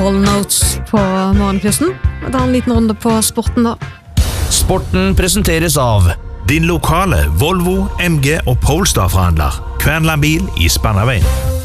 All notes på morgenkvisten. Da en liten runde på sporten da. Sporten presenteres av din lokale Volvo, MG og Polestar-forhandler. Kvernland bil i Spannaveien.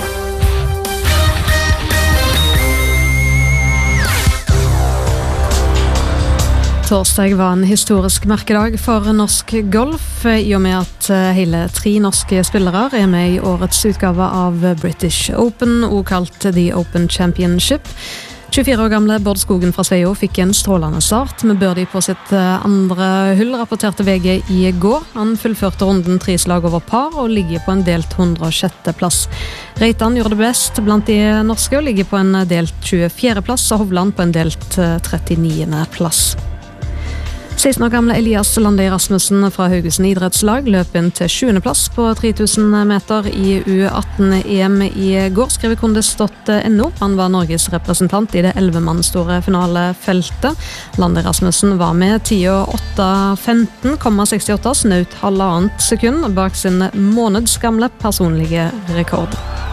Torsdag var en historisk merkedag for norsk golf, i og med at hele 3 norske spillere er med i årets utgave av British Open, og kalt The Open Championship. 24 år gamle Bård Skogen fra Sveio fikk en strålende start med birdie på sitt andre hull, rapporterte VG i går. Han fullførte runden 3 slag over par og ligger på en delt 106. plass. Reitan gjorde det best blant de norske og ligger på en delt 24. plass, og Hovland på en delt 39. plass. 16 år gamle Elias Landøy Rasmussen fra Haugesund idrettslag løp inn til 7. plass på 3000 meter i U18-EM i går, skriver kondis.no. Han var Norges representant i det 11-mann store finalefeltet. Landøy Rasmussen var med 10:08:15,68, snaut halvannet sekund bak sin månedsgamle personlige rekord.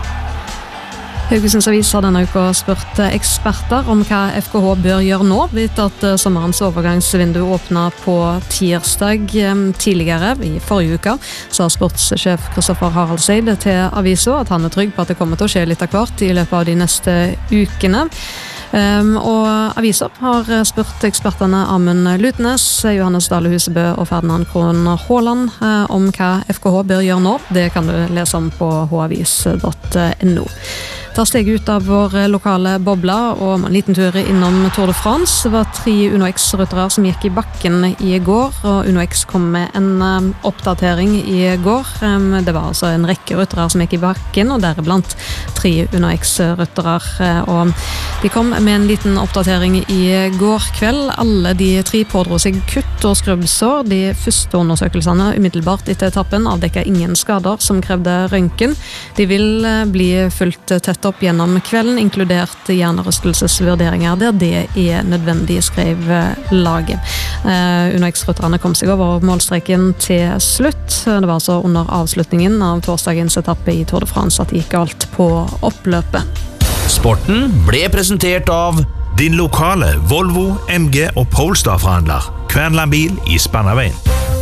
Haugesunds Avis har denne uka spurt eksperter om hva FKH bør gjøre nå, vidt at sommerens overgangsvindu åpnet på tirsdag. Tidligere, i forrige uke, sa sportssjef Kristoffer Haraldseid til avisa at han er trygg på at det kommer til å skje litt av hvert i løpet av de neste ukene. Og aviser har spurt ekspertene Amund Lutnes, Johannes Dale Husebø og Ferdinand Krohn Haaland om hva FKH bør gjøre nå. Det kan du lese om på havis.no. Tar steg ut av vår lokale bobla og en liten tur innom Tour de France. Det var 3 Uno X-ryttere som gikk i bakken i går, og Uno X kom med en oppdatering i går. Det var altså en rekke ryttere som gikk i bakken, og deriblant 3 Uno X-ryttere. Og de kom med en liten oppdatering i går kveld. Alle de 3 pådro seg kutt og skrubbsår. De første undersøkelsene umiddelbart etter etappen avdekket ingen skader som krevde røntgen. De vil bli fulgt tett opp gjennom kvelden, inkludert hjernerystelsesvurderinger der det er nødvendig, skrev laget. Uno X-rytterne kom seg over målstreken til slutt. Det var altså under avslutningen av torsdagens etappe i Tour de France at det gikk alt på oppløpet. Sporten ble presentert av din lokale Volvo, MG og Polestar-forhandler. Kvernland bil i Spannaveien.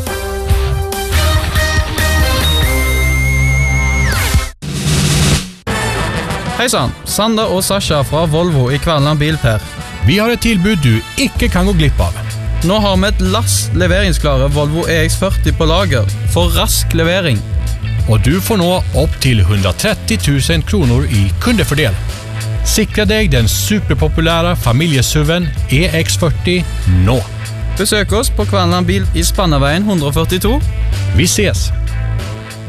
Hei sann, Sander og Sasha fra Volvo i Kvernland Bilper. Vi har et tilbud du ikke kan gå glipp av. Nå har vi et lass leveringsklare Volvo EX40 på lager for rask levering. Og du får nå opp til 130 000 kroner i kundefordel. Sikre deg den superpopulære familiesuven EX40 nå. Besøk oss på Kvernland Bil i Spannaveien 142. Vi ses!